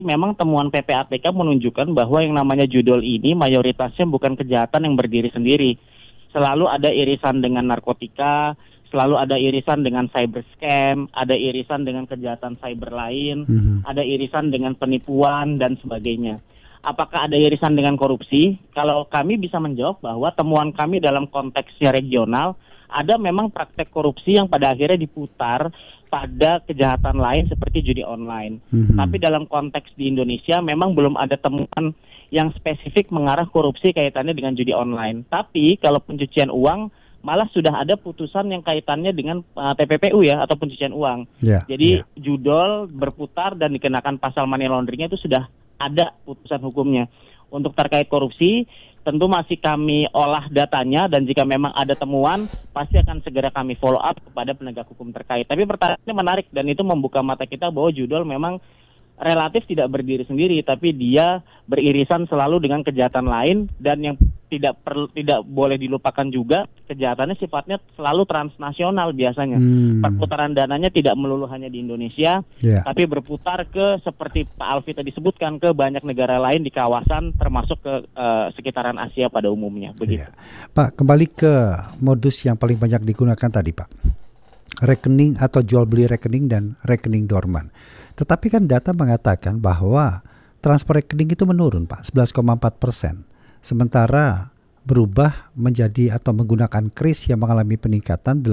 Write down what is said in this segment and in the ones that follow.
memang temuan PPATK menunjukkan bahwa yang namanya judol ini mayoritasnya bukan kejahatan yang berdiri sendiri. Selalu ada irisan dengan narkotika, selalu ada irisan dengan cyber scam, ada irisan dengan kejahatan cyber lain, ada irisan dengan penipuan dan sebagainya. Apakah ada irisan dengan korupsi? Kalau kami bisa menjawab bahwa temuan kami dalam konteksnya regional, ada memang praktek korupsi yang pada akhirnya diputar pada kejahatan lain seperti judi online. Tapi dalam konteks di Indonesia memang belum ada temuan yang spesifik mengarah korupsi kaitannya dengan judi online. Tapi kalau pencucian uang, malah sudah ada putusan yang kaitannya dengan TPPU ya, atau pencucian uang. Jadi judol berputar dan dikenakan pasal money laundering itu sudah ada putusan hukumnya. Untuk terkait korupsi, tentu masih kami olah datanya, dan jika memang ada temuan, pasti akan segera kami follow up kepada penegak hukum terkait. Tapi pertanyaannya menarik, dan itu membuka mata kita bahwa judol memang relatif tidak berdiri sendiri, tapi dia beririsan selalu dengan kejahatan lain, dan yang tidak boleh dilupakan juga, kejahatannya sifatnya selalu transnasional biasanya. Perputaran dananya tidak melulu hanya di Indonesia, tapi berputar ke, seperti Pak Alfi tadi sebutkan, ke banyak negara lain di kawasan, termasuk ke sekitaran Asia pada umumnya. Begitu. Pak, kembali ke modus yang paling banyak digunakan tadi, Pak. Rekening atau jual beli rekening dan rekening dorman. Tetapi kan data mengatakan bahwa transfer rekening itu menurun, Pak, 11,4%. Sementara berubah menjadi atau menggunakan kris yang mengalami peningkatan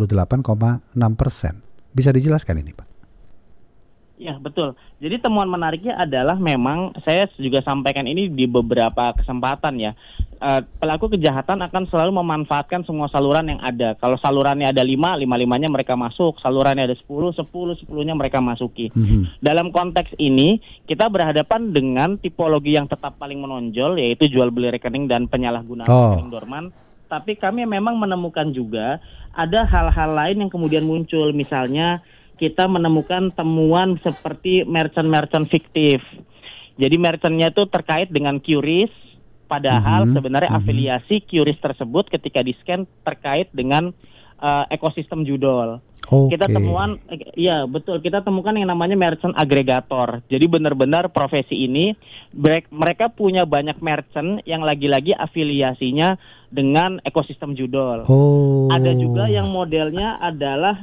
88,6%. Bisa dijelaskan ini, Pak? Ya, betul. Jadi temuan menariknya adalah memang saya juga sampaikan ini di beberapa kesempatan ya. Pelaku kejahatan akan selalu memanfaatkan semua saluran yang ada. Kalau salurannya ada 5, 5-5-nya mereka masuk. Salurannya ada 10, 10-10-nya mereka masuki. Dalam konteks ini, kita berhadapan dengan tipologi yang tetap paling menonjol, yaitu jual beli rekening dan penyalahgunaan rekening dorman. Tapi kami memang menemukan juga ada hal-hal lain yang kemudian muncul. Misalnya, kita menemukan temuan seperti merchant-merchant fiktif. Jadi merchantnya itu terkait dengan QRIS, padahal sebenarnya afiliasi QRIS tersebut ketika di-scan terkait dengan ekosistem judol. Kita temuan, ya betul, kita temukan yang namanya merchant agregator. Jadi benar-benar profesi ini, mereka punya banyak merchant yang lagi-lagi afiliasinya dengan ekosistem judol. Ada juga yang modelnya adalah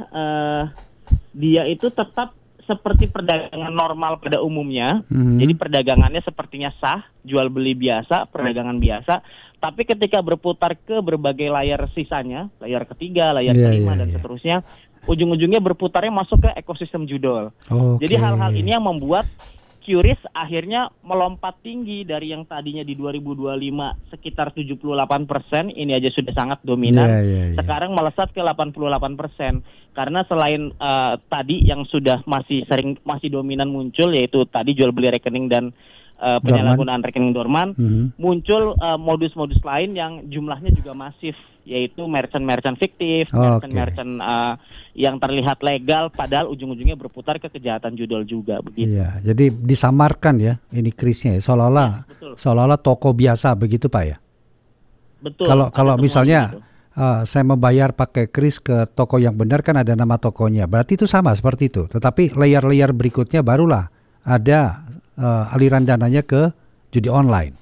dia itu tetap seperti perdagangan normal pada umumnya. Jadi perdagangannya sepertinya sah, jual beli biasa, perdagangan biasa. Tapi ketika berputar ke berbagai layar sisanya, layar ketiga, layar kelima, dan seterusnya, ujung-ujungnya berputarnya masuk ke ekosistem judol. Jadi hal-hal ini yang membuat QRIS akhirnya melompat tinggi dari yang tadinya di 2025 sekitar 78%, ini aja sudah sangat dominan. Sekarang melesat ke 88%. Karena selain tadi yang sudah masih dominan muncul, yaitu tadi jual beli rekening dan penyalahgunaan rekening dorman, muncul modus-modus lain yang jumlahnya juga masif, yaitu merchant-merchant fiktif, merchant-merchant yang terlihat legal, padahal ujung-ujungnya berputar ke kejahatan judol juga, begitu. Iya, jadi disamarkan ya ini krisnya, ya, seolah-olah toko biasa begitu, Pak ya. Betul. Kalau misalnya saya membayar pakai kris ke toko yang benar, kan ada nama tokonya, berarti itu sama seperti itu. Tetapi layer-layer berikutnya barulah ada aliran dananya ke judi online.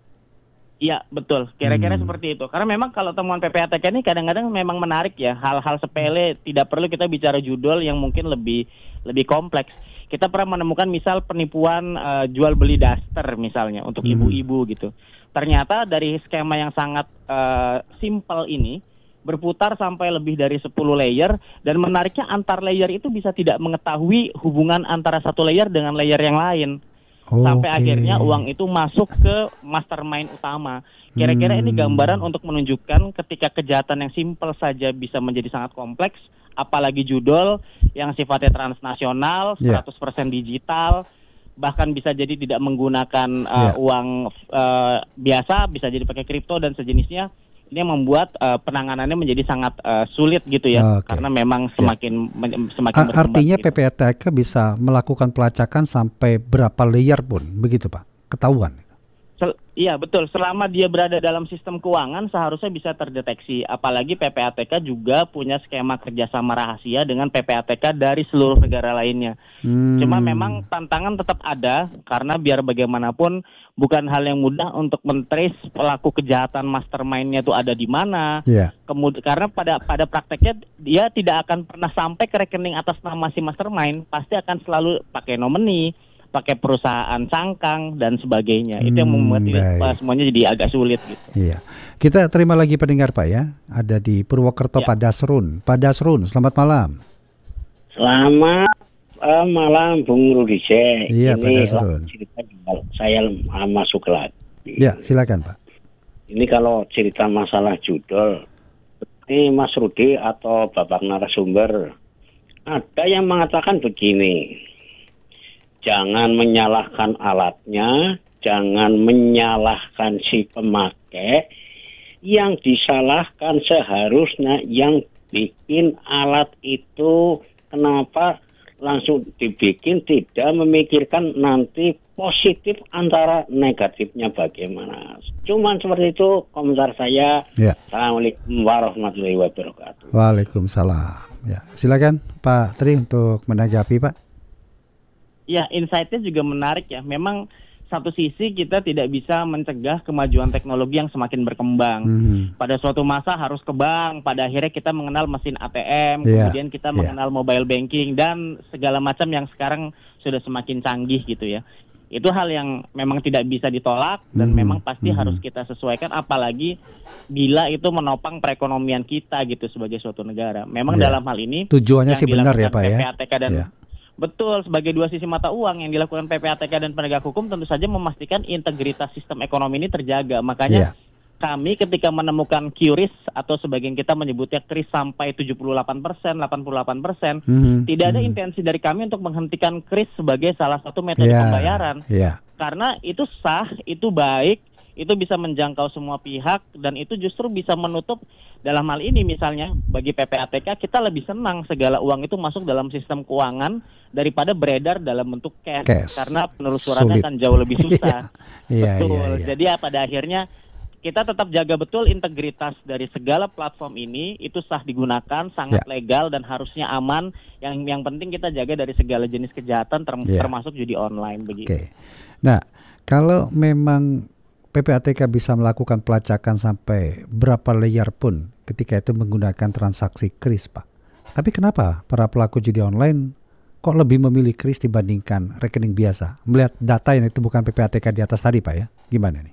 Iya, betul. Kira-kira seperti itu. Karena memang kalau temuan PPATK ini kadang-kadang memang menarik ya. Hal-hal sepele, tidak perlu kita bicara judol yang mungkin lebih kompleks. Kita pernah menemukan misal penipuan jual beli daster misalnya untuk ibu-ibu gitu. Ternyata dari skema yang sangat simple ini berputar sampai lebih dari 10 layer, dan menariknya antar layer itu bisa tidak mengetahui hubungan antara satu layer dengan layer yang lain. Sampai akhirnya uang itu masuk ke mastermind utama. Kira-kira ini gambaran untuk menunjukkan ketika kejahatan yang simpel saja bisa menjadi sangat kompleks, apalagi judol yang sifatnya transnasional, 100% digital, bahkan bisa jadi tidak menggunakan uang biasa, bisa jadi pakai kripto dan sejenisnya. Ini yang membuat penanganannya menjadi sangat sulit gitu ya, karena memang semakin berkembang. Artinya gitu. PPATK bisa melakukan pelacakan sampai berapa layer pun, begitu Pak? Ketahuan? Iya betul, selama dia berada dalam sistem keuangan seharusnya bisa terdeteksi. Apalagi PPATK juga punya skema kerjasama rahasia dengan PPATK dari seluruh negara lainnya. Cuma memang tantangan tetap ada, karena biar bagaimanapun bukan hal yang mudah untuk men-trace pelaku kejahatan mastermind-nya itu ada di mana. Karena pada prakteknya dia tidak akan pernah sampai ke rekening atas nama si mastermind, pasti akan selalu pakai nomini, pakai perusahaan cangkang dan sebagainya. Itu yang membuat semuanya jadi agak sulit gitu. Iya. Kita terima lagi pendengar Pak ya. Ada di Purwokerto Pak Dasrun. Pak Dasrun, selamat malam. Selamat malam Bung Rudi C. Iya Pak Dasrun. Saya masuk lagi. Ya silakan Pak. Ini kalau cerita masalah judul, ini Mas Rudi atau Bapak narasumber, ada yang mengatakan begini. Jangan menyalahkan alatnya, jangan menyalahkan si pemakai. Yang disalahkan seharusnya yang bikin alat itu. Kenapa langsung dibikin, tidak memikirkan nanti positif antara negatifnya bagaimana. Cuman seperti itu komentar saya. Assalamualaikum warahmatullahi wabarakatuh. Waalaikumsalam. Ya, silakan Pak Tri untuk menanggapi Pak. Ya, insight-nya juga menarik ya. Memang satu sisi kita tidak bisa mencegah kemajuan teknologi yang semakin berkembang. Pada suatu masa harus ke bank, pada akhirnya kita mengenal mesin ATM, kemudian kita mengenal mobile banking dan segala macam yang sekarang sudah semakin canggih gitu ya. Itu hal yang memang tidak bisa ditolak dan memang pasti harus kita sesuaikan, apalagi bila itu menopang perekonomian kita gitu sebagai suatu negara. Memang dalam hal ini tujuannya sih benar ya Pak ya. PPATK dan betul, sebagai dua sisi mata uang yang dilakukan PPATK dan penegak hukum tentu saja memastikan integritas sistem ekonomi ini terjaga. Makanya kami ketika menemukan QRIS atau sebagian kita menyebutnya KRIS sampai 78%, 88%, tidak ada intensi dari kami untuk menghentikan KRIS sebagai salah satu metode pembayaran. Karena itu sah, itu baik, itu bisa menjangkau semua pihak, dan itu justru bisa menutup dalam hal ini misalnya bagi PPATK kita lebih senang segala uang itu masuk dalam sistem keuangan daripada beredar dalam bentuk cash. Karena penelusurannya kan jauh lebih susah. Betul. Jadi pada akhirnya kita tetap jaga betul integritas dari segala platform ini, itu sah digunakan, sangat legal dan harusnya aman. Yang penting kita jaga dari segala jenis kejahatan termasuk judi online begitu. Nah, kalau memang PPATK bisa melakukan pelacakan sampai berapa layar pun ketika itu menggunakan transaksi KRIS, Pak. Tapi kenapa para pelaku judi online kok lebih memilih KRIS dibandingkan rekening biasa? Melihat data yang itu bukan PPATK di atas tadi, Pak ya. Gimana nih?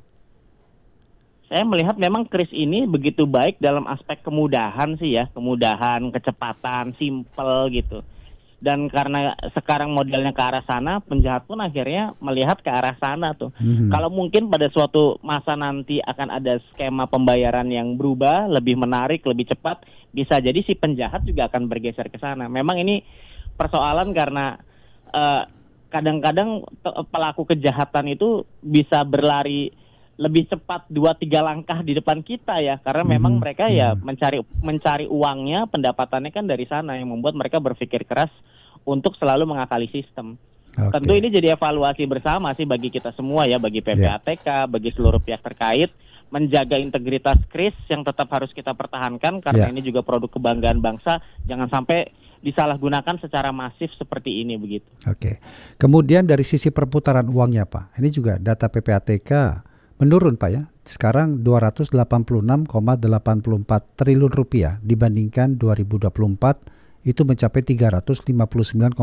Saya melihat memang KRIS ini begitu baik dalam aspek kemudahan sih ya, kemudahan, kecepatan, simple gitu. Dan karena sekarang modelnya ke arah sana, penjahat pun akhirnya melihat ke arah sana tuh. Kalau mungkin pada suatu masa nanti akan ada skema pembayaran yang berubah, lebih menarik, lebih cepat, bisa jadi si penjahat juga akan bergeser ke sana. Memang ini persoalan karena kadang-kadang pelaku kejahatan itu bisa berlari lebih cepat 2-3 langkah di depan kita ya, karena memang mereka ya mencari uangnya, pendapatannya kan dari sana, yang membuat mereka berpikir keras untuk selalu mengakali sistem. Tentu ini jadi evaluasi bersama sih bagi kita semua ya, bagi PPATK, bagi seluruh pihak terkait, menjaga integritas KRIS yang tetap harus kita pertahankan karena ini juga produk kebanggaan bangsa, jangan sampai disalahgunakan secara masif seperti ini begitu. Kemudian dari sisi perputaran uangnya Pak, ini juga data PPATK menurun Pak ya, sekarang 286,84 triliun rupiah dibandingkan 2024 itu mencapai 359,81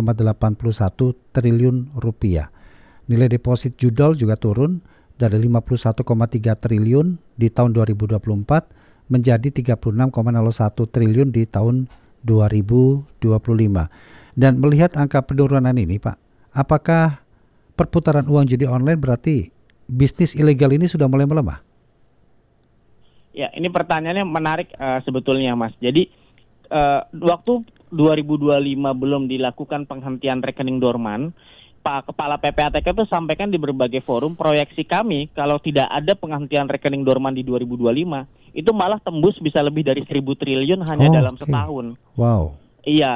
triliun rupiah. Nilai deposit judol juga turun dari 51,3 triliun di tahun 2024 menjadi 36,01 triliun di tahun 2025. Dan melihat angka penurunan ini Pak, apakah perputaran uang judi online berarti bisnis ilegal ini sudah mulai melemah? Ya, ini pertanyaannya menarik sebetulnya Mas. Jadi waktu 2025 belum dilakukan penghentian rekening dorman, Pak Kepala PPATK itu sampaikan di berbagai forum, proyeksi kami kalau tidak ada penghentian rekening dorman di 2025, itu malah tembus bisa lebih dari 1.000 triliun hanya dalam setahun. Wow. Iya.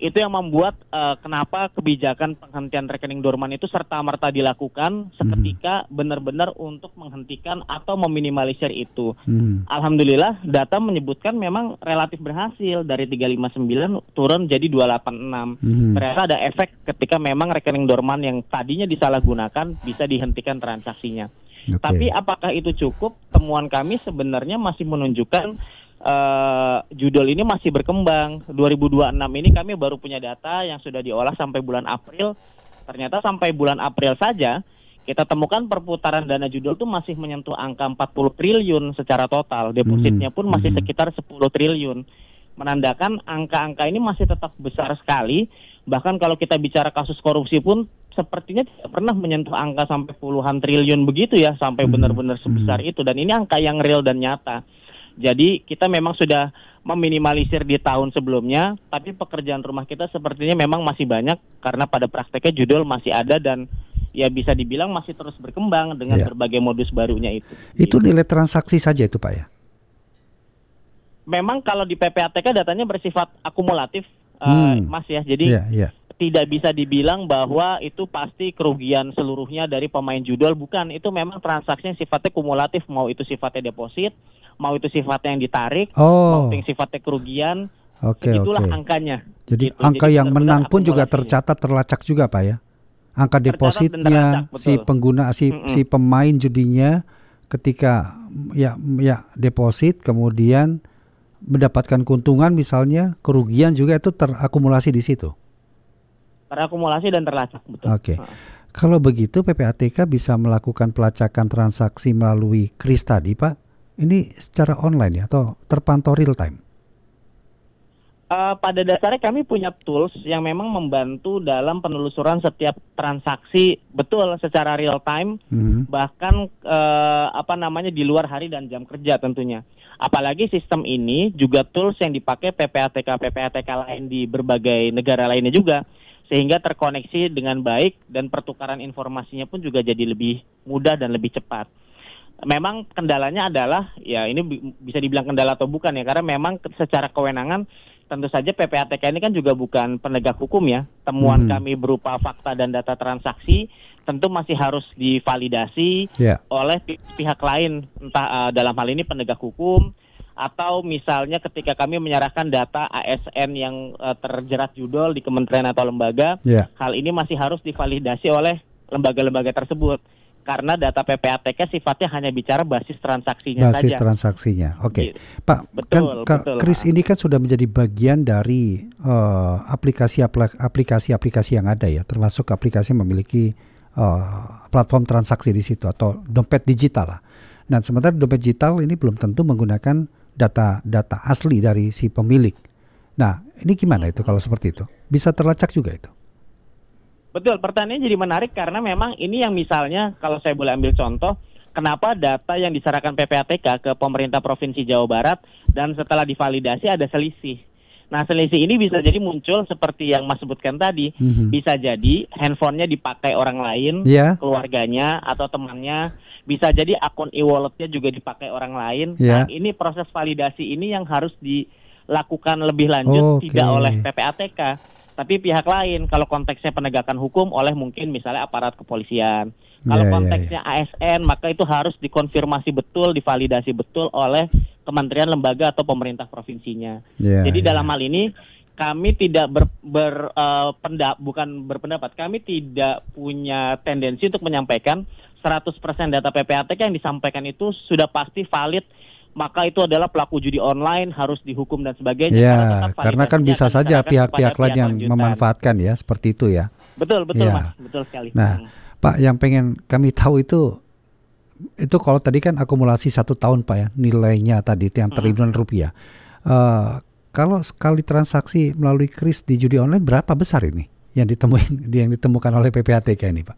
itu yang membuat kenapa kebijakan penghentian rekening dorman itu serta-merta dilakukan seketika benar-benar untuk menghentikan atau meminimalisir itu. Alhamdulillah data menyebutkan memang relatif berhasil, dari 359 turun jadi 286. Ternyata ada efek ketika memang rekening dorman yang tadinya disalahgunakan bisa dihentikan transaksinya. Tapi apakah itu cukup? Temuan kami sebenarnya masih menunjukkan judul ini masih berkembang. 2026 ini kami baru punya data yang sudah diolah sampai bulan April. Ternyata sampai bulan April saja kita temukan perputaran dana judul itu masih menyentuh angka 40 triliun secara total. Depositnya pun masih sekitar 10 triliun. Menandakan angka-angka ini masih tetap besar sekali. Bahkan kalau kita bicara kasus korupsi pun sepertinya tidak pernah menyentuh angka sampai puluhan triliun begitu ya, sampai benar-benar sebesar itu. Dan ini angka yang real dan nyata. Jadi kita memang sudah meminimalisir di tahun sebelumnya, tapi pekerjaan rumah kita sepertinya memang masih banyak karena pada prakteknya judul masih ada dan ya bisa dibilang masih terus berkembang dengan berbagai modus barunya itu. Itu nilai transaksi saja itu Pak ya? Memang kalau di PPATK datanya bersifat akumulatif, Mas ya. Jadi tidak bisa dibilang bahwa itu pasti kerugian seluruhnya dari pemain judul, bukan. Itu memang transaksi yang sifatnya kumulatif, mau itu sifatnya deposit, mau itu sifatnya yang ditarik, mau itu yang sifatnya kerugian. Itulah angkanya. Jadi angka yang menang pun juga tercatat, terlacak juga Pak ya? Angka depositnya si pengguna, si pemain judinya ketika ya deposit kemudian mendapatkan keuntungan misalnya, kerugian juga itu terakumulasi di situ. Terakumulasi dan terlacak, betul. Kalau begitu PPATK bisa melakukan pelacakan transaksi melalui KRIS tadi Pak. Ini secara online ya atau terpantau real time? Pada dasarnya kami punya tools yang memang membantu dalam penelusuran setiap transaksi betul secara real time, bahkan di luar hari dan jam kerja tentunya. Apalagi sistem ini juga tools yang dipakai PPATK lain di berbagai negara lainnya juga, sehingga terkoneksi dengan baik dan pertukaran informasinya pun juga jadi lebih mudah dan lebih cepat. Memang kendalanya adalah, ya ini bisa dibilang kendala atau bukan ya, karena memang secara kewenangan tentu saja PPATK ini kan juga bukan penegak hukum ya. Temuan kami berupa fakta dan data transaksi tentu masih harus divalidasi oleh pihak lain, entah dalam hal ini penegak hukum, atau misalnya ketika kami menyerahkan data ASN yang terjerat judul di kementerian atau lembaga, hal ini masih harus divalidasi oleh lembaga-lembaga tersebut. Karena data PPATK sifatnya hanya bicara basis transaksinya saja. Basis transaksinya, oke. Pak, betul, KRIS ini kan sudah menjadi bagian dari aplikasi-aplikasi yang ada ya, termasuk aplikasi yang memiliki platform transaksi di situ atau dompet digital lah. Nah, sementara dompet digital ini belum tentu menggunakan data asli dari si pemilik. Nah, ini gimana itu kalau seperti itu? Bisa terlacak juga itu? Betul, pertanyaannya jadi menarik karena memang ini yang misalnya kalau saya boleh ambil contoh, kenapa data yang diserahkan PPATK ke pemerintah Provinsi Jawa Barat dan setelah divalidasi ada selisih. Nah, selisih ini bisa jadi muncul seperti yang Mas sebutkan tadi, bisa jadi handphonenya dipakai orang lain, keluarganya atau temannya, bisa jadi akun e-walletnya juga dipakai orang lain. Nah, ini proses validasi ini yang harus dilakukan lebih lanjut, tidak oleh PPATK. Tapi pihak lain, kalau konteksnya penegakan hukum oleh mungkin misalnya aparat kepolisian. Kalau konteksnya ASN, maka itu harus dikonfirmasi betul, divalidasi betul oleh kementerian, lembaga atau pemerintah provinsinya. Jadi dalam hal ini kami tidak bukan berpendapat, kami tidak punya tendensi untuk menyampaikan 100% data PPATK yang disampaikan itu sudah pasti valid, maka itu adalah pelaku judi online harus dihukum dan sebagainya. Karena kan bisa saja pihak-pihak lain yang memanfaatkan ya, seperti itu ya. Betul Mas, betul sekali. Nah, Pak, yang pengen kami tahu itu kalau tadi kan akumulasi 1 tahun Pak ya, nilainya tadi yang triliunan rupiah. Kalau sekali transaksi melalui KRIS di judi online berapa besar ini yang ditemukan oleh PPATK ini Pak?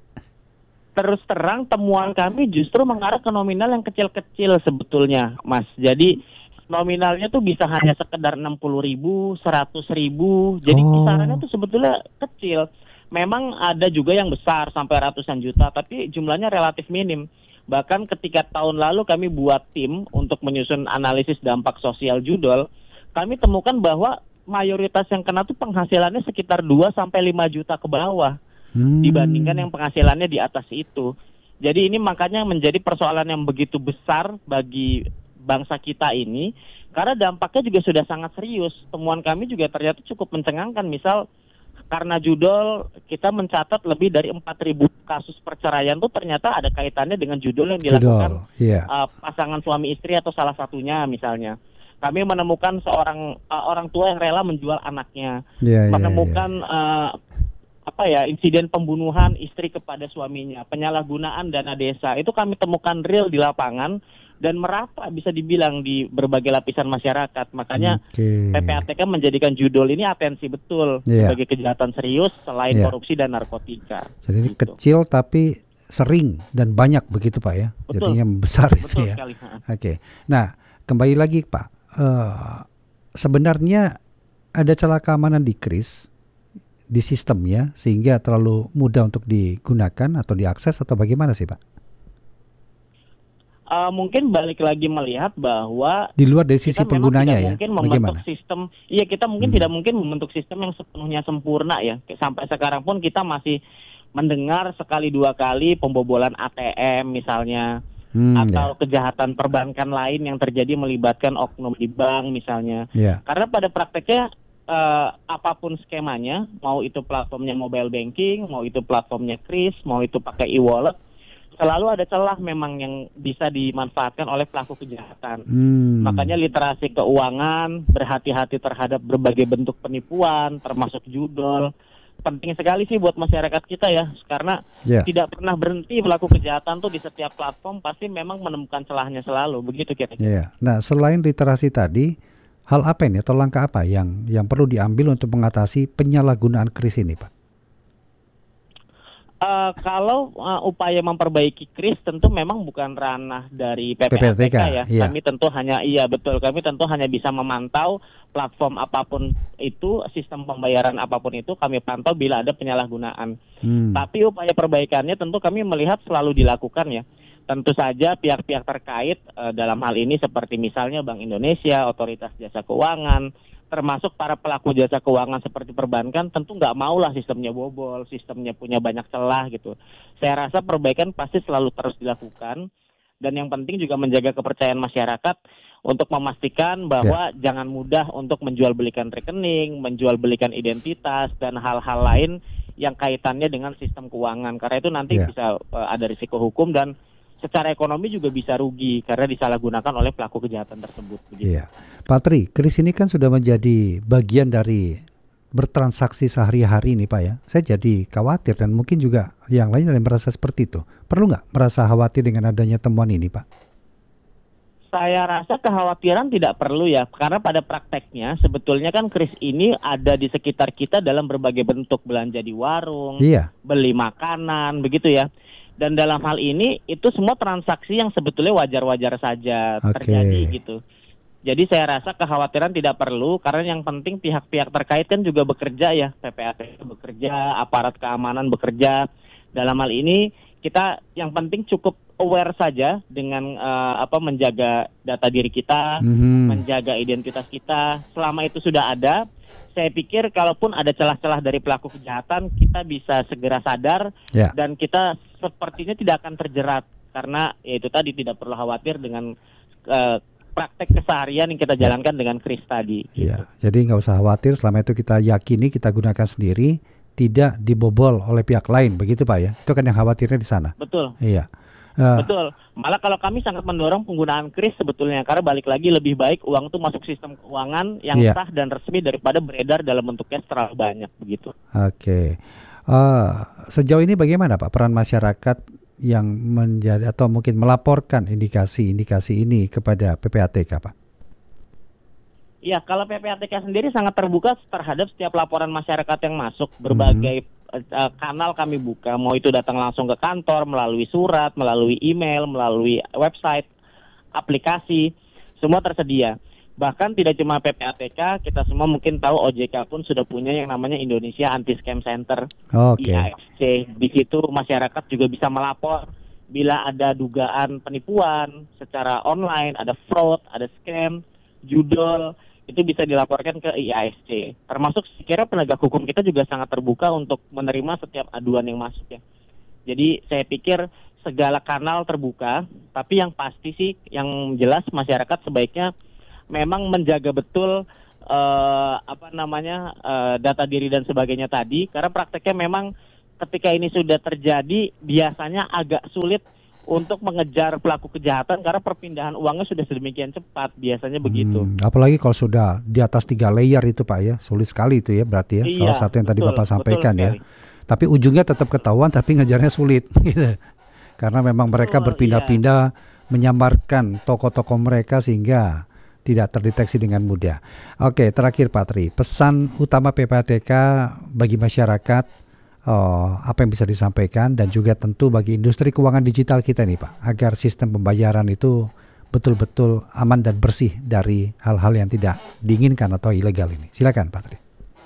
Terus terang temuan kami justru mengarah ke nominal yang kecil-kecil sebetulnya, Mas. Jadi nominalnya tuh bisa hanya sekedar 60.000, 100.000. Jadi kisarannya tuh sebetulnya kecil. Memang ada juga yang besar sampai ratusan juta, tapi jumlahnya relatif minim. Bahkan ketika tahun lalu kami buat tim untuk menyusun analisis dampak sosial judul, kami temukan bahwa mayoritas yang kena tuh penghasilannya sekitar 2 sampai 5 juta ke bawah dibandingkan yang penghasilannya di atas itu. Jadi ini makanya menjadi persoalan yang begitu besar bagi bangsa kita ini, karena dampaknya juga sudah sangat serius. Temuan kami juga ternyata cukup mencengangkan. Misal karena judol, kita mencatat lebih dari 4.000 kasus perceraian tuh ternyata ada kaitannya dengan judol yang dilakukan pasangan suami istri atau salah satunya misalnya. Kami menemukan seorang orang tua yang rela menjual anaknya, menemukan insiden pembunuhan istri kepada suaminya, penyalahgunaan dana desa. Itu kami temukan real di lapangan dan merata bisa dibilang di berbagai lapisan masyarakat. Makanya PPATK menjadikan judol ini atensi betul sebagai kejahatan serius selain korupsi dan narkotika. Jadi ini kecil tapi sering dan banyak begitu Pak ya. Betul. Jadinya besar Betul itu ya. Sekali. Oke. Nah, kembali lagi Pak. Sebenarnya ada celah keamanan di KRIS di sistemnya sehingga terlalu mudah untuk digunakan atau diakses atau bagaimana sih Pak? Mungkin balik lagi melihat bahwa di luar dari sisi penggunanya ya, mungkin membentuk sistem. Iya, kita mungkin tidak mungkin membentuk sistem yang sepenuhnya sempurna ya. Sampai sekarang pun kita masih mendengar sekali dua kali pembobolan ATM misalnya, atau kejahatan perbankan lain yang terjadi melibatkan oknum di bank misalnya. Karena pada prakteknya apapun skemanya, mau itu platformnya mobile banking, mau itu platformnya KRIS, mau itu pakai e-wallet, selalu ada celah memang yang bisa dimanfaatkan oleh pelaku kejahatan. Makanya literasi keuangan, berhati-hati terhadap berbagai bentuk penipuan, termasuk judol, penting sekali sih buat masyarakat kita ya, karena tidak pernah berhenti pelaku kejahatan tuh di setiap platform pasti memang menemukan celahnya selalu, begitu kira-kira. Nah, selain literasi tadi, hal apa ini atau langkah apa yang perlu diambil untuk mengatasi penyalahgunaan KRIS ini, Pak? Kalau upaya memperbaiki KRIS tentu memang bukan ranah dari PPATK ya. Kami tentu hanya kami tentu hanya bisa memantau platform apapun itu, sistem pembayaran apapun itu kami pantau bila ada penyalahgunaan. Tapi upaya perbaikannya tentu kami melihat selalu dilakukan ya. Tentu saja pihak-pihak terkait dalam hal ini seperti misalnya Bank Indonesia, Otoritas Jasa Keuangan, termasuk para pelaku jasa keuangan seperti perbankan tentu nggak maulah sistemnya bobol, sistemnya punya banyak celah gitu. Saya rasa perbaikan pasti selalu terus dilakukan, dan yang penting juga menjaga kepercayaan masyarakat untuk memastikan bahwa jangan mudah untuk menjual belikan rekening, menjual belikan identitas dan hal-hal lain yang kaitannya dengan sistem keuangan, karena itu nanti bisa ada risiko hukum dan secara ekonomi juga bisa rugi karena disalahgunakan oleh pelaku kejahatan tersebut. Iya, Pak Tri, KRIS ini kan sudah menjadi bagian dari bertransaksi sehari-hari nih Pak ya. Saya jadi khawatir dan mungkin juga yang lain yang merasa seperti itu. Perlu nggak merasa khawatir dengan adanya temuan ini Pak? Saya rasa kekhawatiran tidak perlu ya, karena pada prakteknya sebetulnya kan KRIS ini ada di sekitar kita dalam berbagai bentuk, belanja di warung, beli makanan, begitu ya. Dan dalam hal ini itu semua transaksi yang sebetulnya wajar-wajar saja terjadi gitu. Jadi saya rasa kekhawatiran tidak perlu, karena yang penting pihak-pihak terkait kan juga bekerja ya, PPATK bekerja, aparat keamanan bekerja. Dalam hal ini kita yang penting cukup aware saja dengan menjaga data diri kita, menjaga identitas kita. Selama itu sudah ada, saya pikir kalaupun ada celah-celah dari pelaku kejahatan, kita bisa segera sadar dan kita sepertinya tidak akan terjerat, karena ya itu tadi tidak perlu khawatir dengan praktek keseharian yang kita jalankan dengan KRIS tadi. Iya, jadi nggak usah khawatir, selama itu kita yakini kita gunakan sendiri, tidak dibobol oleh pihak lain, begitu Pak ya? Itu kan yang khawatirnya di sana. Betul. Iya. Betul. Malah kalau kami sangat mendorong penggunaan KRIS sebetulnya, karena balik lagi lebih baik uang itu masuk sistem keuangan yang sah dan resmi daripada beredar dalam bentuk cash terlalu banyak begitu. Oke. Sejauh ini bagaimana Pak peran masyarakat yang menjadi atau mungkin melaporkan indikasi-indikasi ini kepada PPATK Pak? Ya, kalau PPATK sendiri sangat terbuka terhadap setiap laporan masyarakat yang masuk. Berbagai kanal kami buka, mau itu datang langsung ke kantor, melalui surat, melalui email, melalui website, aplikasi, semua tersedia. Bahkan tidak cuma PPATK, kita semua mungkin tahu OJK pun sudah punya yang namanya Indonesia Anti Scam Center, IASC. Di situ masyarakat juga bisa melapor bila ada dugaan penipuan secara online, ada fraud, ada scam, judol. itu bisa dilaporkan ke IASC. Termasuk sekiranya penegak hukum kita juga sangat terbuka untuk menerima setiap aduan yang masuk ya. Jadi saya pikir segala kanal terbuka, tapi yang pasti sih, yang jelas masyarakat sebaiknya memang menjaga betul data diri dan sebagainya tadi, karena prakteknya memang ketika ini sudah terjadi biasanya agak sulit untuk mengejar pelaku kejahatan karena perpindahan uangnya sudah sedemikian cepat, biasanya begitu. Apalagi kalau sudah di atas 3 layer itu Pak ya, sulit sekali itu ya berarti ya. Iya, Salah satu yang tadi betul, Bapak sampaikan ya. sekali. Tapi ujungnya tetap ketahuan tapi ngejarnya sulit gitu. Karena memang mereka Betul, berpindah-pindah menyamarkan toko-toko mereka sehingga tidak terdeteksi dengan mudah. Oke, terakhir Pak Tri, pesan utama PPATK bagi masyarakat, apa yang bisa disampaikan, dan juga tentu bagi industri keuangan digital kita nih Pak, agar sistem pembayaran itu betul-betul aman dan bersih dari hal-hal yang tidak diinginkan atau ilegal ini. Silakan Pak Tri.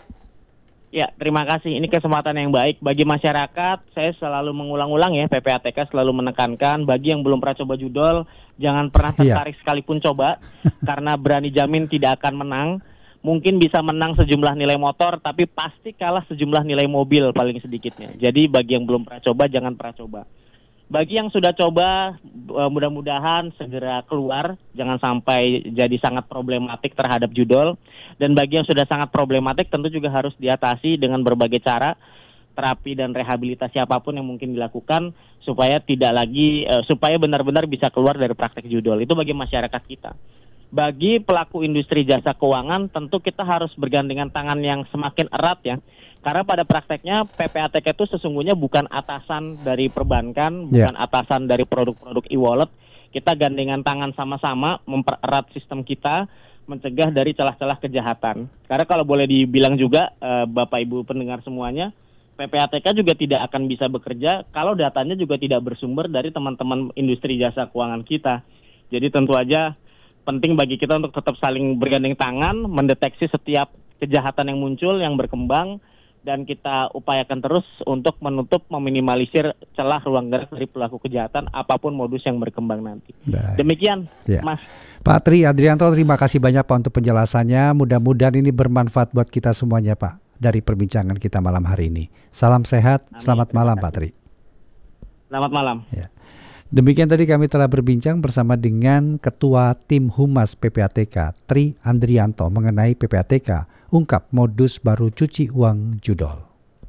Ya, terima kasih. Ini kesempatan yang baik bagi masyarakat. Saya selalu mengulang-ulang ya, PPATK selalu menekankan bagi yang belum pernah coba judol, jangan pernah tertarik sekalipun coba, karena berani jamin tidak akan menang. Mungkin bisa menang sejumlah nilai motor, tapi pasti kalah sejumlah nilai mobil paling sedikitnya. Jadi bagi yang belum pernah coba, jangan pernah coba. Bagi yang sudah coba, mudah-mudahan segera keluar, jangan sampai jadi sangat problematik terhadap judol. Dan bagi yang sudah sangat problematik, tentu juga harus diatasi dengan berbagai cara, terapi dan rehabilitasi apapun yang mungkin dilakukan, supaya tidak lagi, supaya benar-benar bisa keluar dari praktek judol. Itu bagi masyarakat kita. Bagi pelaku industri jasa keuangan, tentu kita harus bergandengan tangan yang semakin erat ya. Karena pada prakteknya PPATK itu sesungguhnya bukan atasan dari perbankan, bukan atasan dari produk-produk e-wallet. Kita gandengan tangan sama-sama mempererat sistem kita, mencegah dari celah-celah kejahatan. Karena kalau boleh dibilang juga, Bapak Ibu pendengar semuanya, PPATK juga tidak akan bisa bekerja kalau datanya juga tidak bersumber dari teman-teman industri jasa keuangan kita. Jadi tentu aja penting bagi kita untuk tetap saling bergandeng tangan, mendeteksi setiap kejahatan yang muncul, yang berkembang, dan kita upayakan terus untuk menutup, meminimalisir celah ruang gerak dari pelaku kejahatan apapun modus yang berkembang nanti. Baik. Demikian, Mas. Pak Tri Adrianto, terima kasih banyak Pak untuk penjelasannya. Mudah-mudahan ini bermanfaat buat kita semuanya Pak dari perbincangan kita malam hari ini. Salam sehat, selamat malam Pak Tri. Selamat malam. Ya. Demikian tadi kami telah berbincang bersama dengan Ketua Tim Humas PPATK, Tri Andrianto, mengenai PPATK ungkap modus baru cuci uang judol.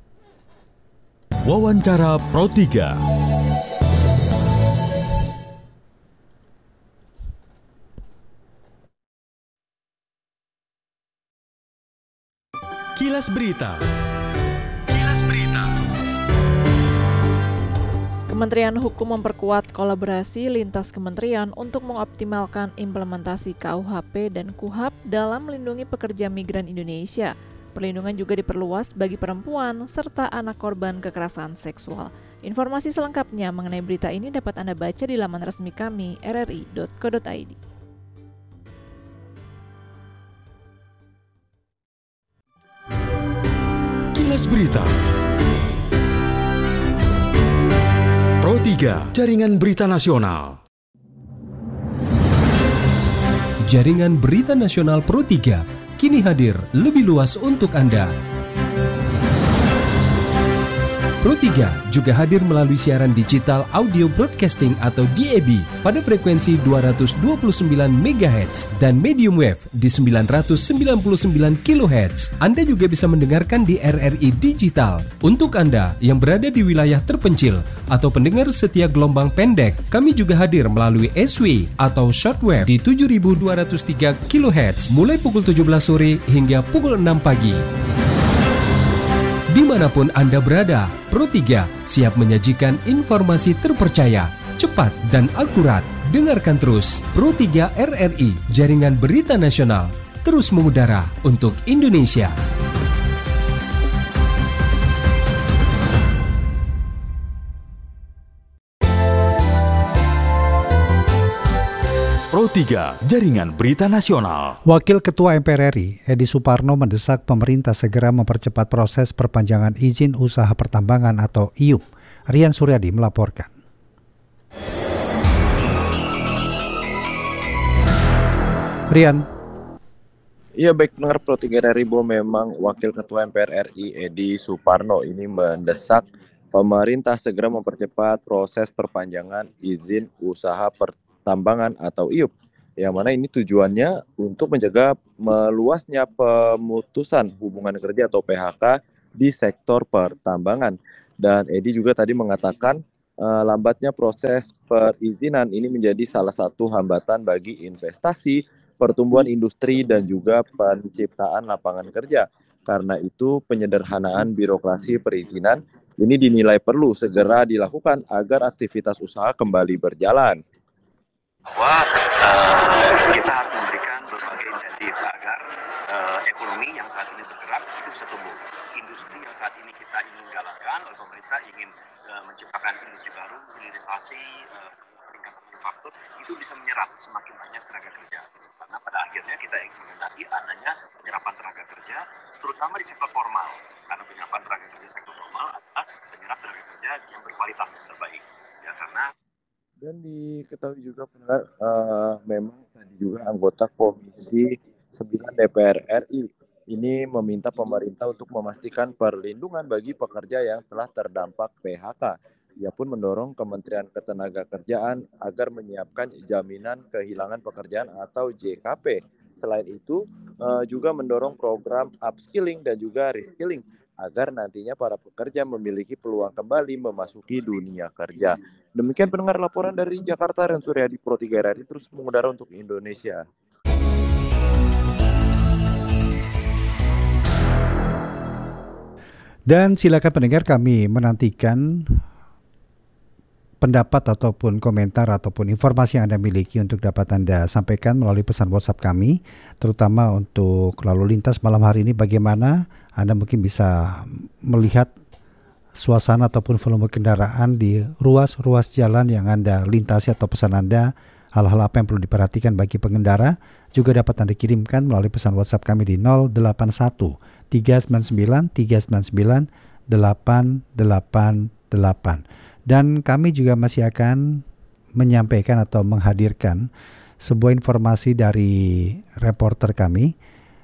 Wawancara Pro 3. Kilas Berita. Kementerian Hukum memperkuat kolaborasi lintas kementerian untuk mengoptimalkan implementasi KUHP dan KUHAP dalam melindungi pekerja migran Indonesia. Perlindungan juga diperluas bagi perempuan serta anak korban kekerasan seksual. Informasi selengkapnya mengenai berita ini dapat Anda baca di laman resmi kami rri.co.id. Kilas Berita. Pro 3, Jaringan Berita Nasional. Jaringan Berita Nasional Pro 3 kini hadir lebih luas untuk Anda. Pro 3 juga hadir melalui siaran digital audio broadcasting atau DAB pada frekuensi 229 MHz dan medium wave di 999 kHz. Anda juga bisa mendengarkan di RRI Digital. Untuk Anda yang berada di wilayah terpencil atau pendengar setia gelombang pendek, kami juga hadir melalui SW atau shortwave di 7203 kHz mulai pukul 17 sore hingga pukul 6 pagi. Dimanapun Anda berada, Pro 3 siap menyajikan informasi terpercaya, cepat dan akurat. Dengarkan terus Pro 3 RRI, Jaringan Berita Nasional, terus mengudara untuk Indonesia. Pro 3, Jaringan Berita Nasional. Wakil Ketua MPR RI, Edi Suparno, mendesak pemerintah segera mempercepat proses perpanjangan izin usaha pertambangan atau IUP. Rian Suryadi melaporkan. Rian. Iya, baik pendengar Pro 3 dari Bo, memang Wakil Ketua MPR RI Edi Suparno ini mendesak pemerintah segera mempercepat proses perpanjangan izin usaha pertambangan atau IUP. Yang mana ini tujuannya untuk mencegah meluasnya pemutusan hubungan kerja atau PHK di sektor pertambangan. Dan Edi juga tadi mengatakan lambatnya proses perizinan ini menjadi salah satu hambatan bagi investasi, pertumbuhan industri, dan juga penciptaan lapangan kerja. Karena itu, penyederhanaan birokrasi perizinan ini dinilai perlu segera dilakukan agar aktivitas usaha kembali berjalan. Kita harus memberikan berbagai insentif agar ekonomi yang saat ini bergerak itu bisa tumbuh. Industri yang saat ini kita ingin galakkan oleh pemerintah, ingin menciptakan industri baru, hilirisasi, peningkatan manufaktur, itu bisa menyerap semakin banyak tenaga kerja. Karena pada akhirnya kita ingin menghendaki adanya penyerapan tenaga kerja, terutama di sektor formal. Karena penyerapan tenaga kerja sektor formal adalah penyerap tenaga kerja yang berkualitas dan terbaik. Ya, karena Dan diketahui juga pendengar, memang tadi juga anggota Komisi 9 DPR RI ini meminta pemerintah untuk memastikan perlindungan bagi pekerja yang telah terdampak PHK. Ia pun mendorong Kementerian Ketenagakerjaan agar menyiapkan jaminan kehilangan pekerjaan atau JKP. Selain itu, juga mendorong program upskilling dan juga reskilling agar nantinya para pekerja memiliki peluang kembali memasuki dunia kerja. Demikian pendengar laporan dari Jakarta, Ren Suryadi, Pro 3 RRI terus mengudara untuk Indonesia. Dan silakan pendengar, kami menantikan pendapat ataupun komentar ataupun informasi yang Anda miliki untuk dapat Anda sampaikan melalui pesan WhatsApp kami, terutama untuk lalu lintas malam hari ini. Bagaimana Anda mungkin bisa melihat suasana ataupun volume kendaraan di ruas-ruas jalan yang Anda lintasi, atau pesan Anda, hal-hal apa yang perlu diperhatikan bagi pengendara, juga dapat Anda kirimkan melalui pesan WhatsApp kami di 081 399 399 888. Dan kami juga masih akan menyampaikan atau menghadirkan sebuah informasi dari reporter kami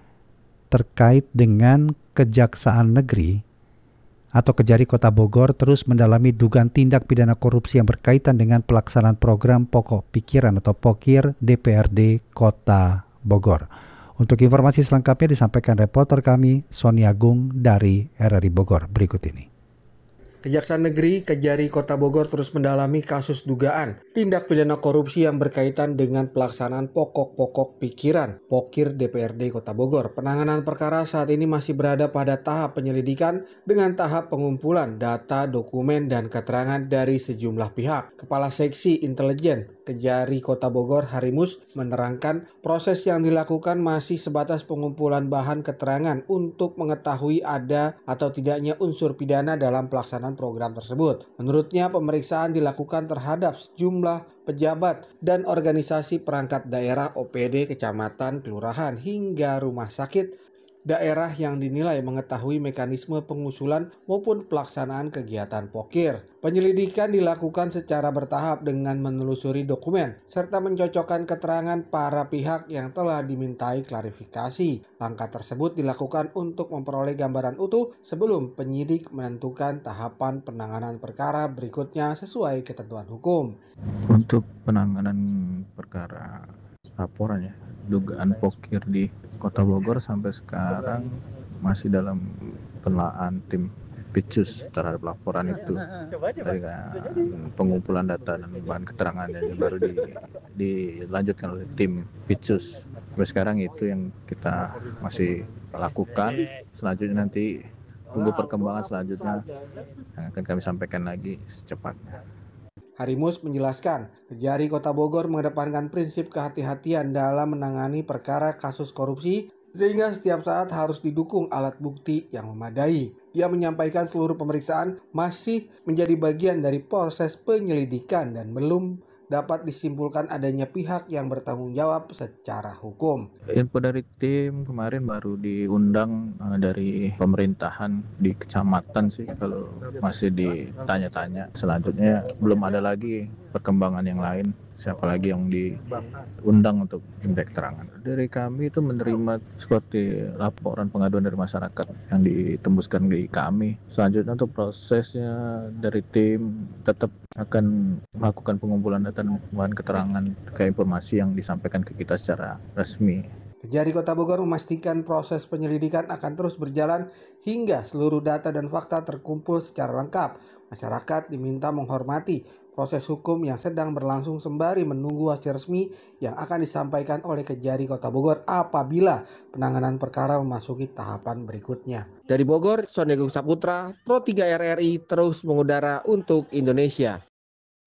terkait dengan Kejaksaan Negeri atau Kejari Kota Bogor terus mendalami dugaan tindak pidana korupsi yang berkaitan dengan pelaksanaan program pokok pikiran atau POKIR DPRD Kota Bogor. Untuk informasi selengkapnya disampaikan reporter kami Sony Agung dari RRI Bogor berikut ini. Kejaksaan Negeri Kejari Kota Bogor terus mendalami kasus dugaan tindak pidana korupsi yang berkaitan dengan pelaksanaan pokok-pokok pikiran POKIR DPRD Kota Bogor. Penanganan perkara saat ini masih berada pada tahap penyelidikan dengan tahap pengumpulan data, dokumen, dan keterangan dari sejumlah pihak. Kepala Seksi Intelijen Kejari Kota Bogor Harimus menerangkan proses yang dilakukan masih sebatas pengumpulan bahan keterangan untuk mengetahui ada atau tidaknya unsur pidana dalam pelaksanaan program tersebut. Menurutnya, pemeriksaan dilakukan terhadap sejumlah pejabat dan organisasi perangkat daerah, OPD, kecamatan, kelurahan, hingga rumah sakit daerah yang dinilai mengetahui mekanisme pengusulan maupun pelaksanaan kegiatan POKIR. Penyelidikan dilakukan secara bertahap dengan menelusuri dokumen serta mencocokkan keterangan para pihak yang telah dimintai klarifikasi. Langkah tersebut dilakukan untuk memperoleh gambaran utuh sebelum penyidik menentukan tahapan penanganan perkara berikutnya sesuai ketentuan hukum. Untuk penanganan perkara laporan ya, dugaan POKIR di Kota Bogor sampai sekarang masih dalam penelaahan tim Pitsus terhadap laporan itu, dari pengumpulan data dan bahan keterangan yang baru dilanjutkan oleh tim Pitsus. Sampai sekarang itu yang kita masih lakukan. Selanjutnya nanti tunggu perkembangan selanjutnya yang akan kami sampaikan lagi secepatnya. Harimus menjelaskan, Kejari Kota Bogor mengedepankan prinsip kehati-hatian dalam menangani perkara kasus korupsi sehingga setiap saat harus didukung alat bukti yang memadai. Ia menyampaikan seluruh pemeriksaan masih menjadi bagian dari proses penyelidikan dan belum dapat disimpulkan adanya pihak yang bertanggung jawab secara hukum. Info dari tim kemarin baru diundang dari pemerintahan di kecamatan sih, kalau masih ditanya-tanya. Selanjutnya belum ada lagi perkembangan yang lain, siapa lagi yang diundang untuk minta keterangan. Dari kami itu menerima seperti laporan pengaduan dari masyarakat yang ditembuskan di kami. Selanjutnya untuk prosesnya dari tim tetap akan melakukan pengumpulan data dan bahan keterangan terkait informasi yang disampaikan ke kita secara resmi. Kejari Kota Bogor memastikan proses penyelidikan akan terus berjalan hingga seluruh data dan fakta terkumpul secara lengkap. Masyarakat diminta menghormati proses hukum yang sedang berlangsung sembari menunggu hasil resmi yang akan disampaikan oleh Kejari Kota Bogor apabila penanganan perkara memasuki tahapan berikutnya. Dari Bogor, Sony Agung Saputra, Pro 3 RRI terus mengudara untuk Indonesia.